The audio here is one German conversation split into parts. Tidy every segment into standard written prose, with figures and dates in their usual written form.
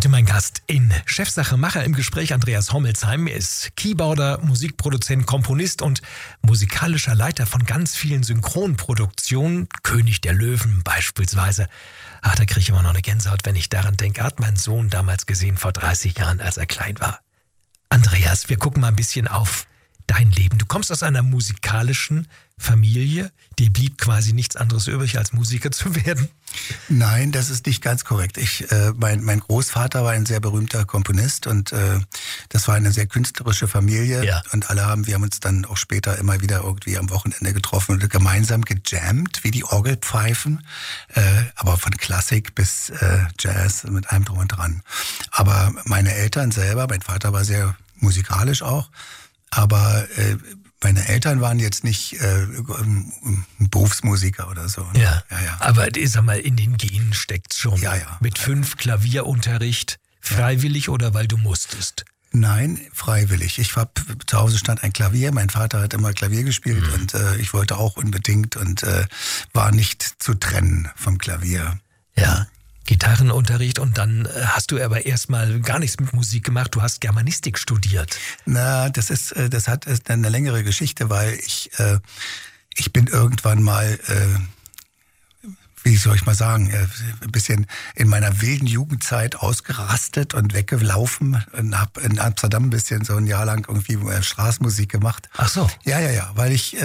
Heute mein Gast in Chefsache Macher im Gespräch, Andreas Hommelsheim. Er ist Keyboarder, Musikproduzent, Komponist und musikalischer Leiter von ganz vielen Synchronproduktionen. König der Löwen beispielsweise. Da kriege ich immer noch eine Gänsehaut, wenn ich daran denke. Hat mein Sohn damals gesehen, vor 30 Jahren, als er klein war. Andreas, wir gucken mal ein bisschen auf dein Leben. Du kommst aus einer musikalischen Familie. Dir blieb quasi nichts anderes übrig, als Musiker zu werden. Nein, das ist nicht ganz korrekt. Mein Großvater war ein sehr berühmter Komponist und das war eine sehr künstlerische Familie. Ja. Und wir haben uns dann auch später immer wieder irgendwie am Wochenende getroffen und gemeinsam gejammt, wie die Orgelpfeifen, aber von Klassik bis Jazz mit allem drum und dran. Aber meine Eltern selber, mein Vater war sehr musikalisch auch, aber meine Eltern waren jetzt nicht Berufsmusiker oder so. Ne? Ja. Ja. Aber sag mal, in den Genen steckt's schon. Ja. Mit 5 Klavierunterricht, freiwillig oder weil du musstest? Nein, freiwillig. Zu Hause stand ein Klavier, mein Vater hat immer Klavier gespielt und ich wollte auch unbedingt und war nicht zu trennen vom Klavier. Ja. Gitarrenunterricht und dann hast du aber erstmal gar nichts mit Musik gemacht, du hast Germanistik studiert. Na, das hat eine längere Geschichte, weil ich bin irgendwann mal, wie soll ich mal sagen, ein bisschen in meiner wilden Jugendzeit ausgerastet und weggelaufen und habe in Amsterdam ein bisschen so ein Jahr lang irgendwie Straßenmusik gemacht. Ach so. Ja, weil ich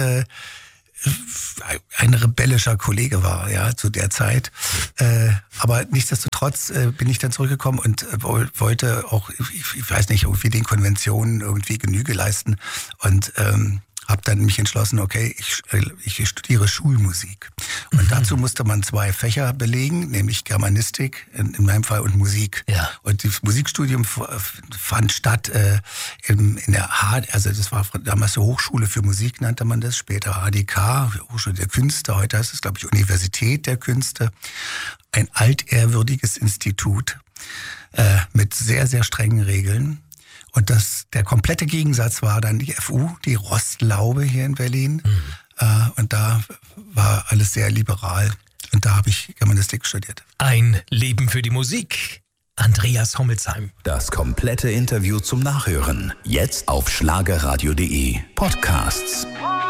ein rebellischer Kollege war, ja, zu der Zeit. Aber nichtsdestotrotz bin ich dann zurückgekommen und wollte auch, ich weiß nicht, irgendwie den Konventionen irgendwie Genüge leisten und habe dann mich entschlossen, okay, ich studiere Schulmusik. Und dazu musste man 2 Fächer belegen, nämlich Germanistik in meinem Fall und Musik. Ja. Und das Musikstudium fand statt in der das war damals die Hochschule für Musik, nannte man das, später HDK, Hochschule der Künste, heute heißt es, glaube ich, Universität der Künste. Ein altehrwürdiges Institut mit sehr, sehr strengen Regeln. Und der komplette Gegensatz war dann die FU, die Rostlaube hier in Berlin. Und da war alles sehr liberal. Und da habe ich Germanistik studiert. Ein Leben für die Musik. Andreas Hommelsheim. Das komplette Interview zum Nachhören. Jetzt auf schlagerradio.de. Podcasts.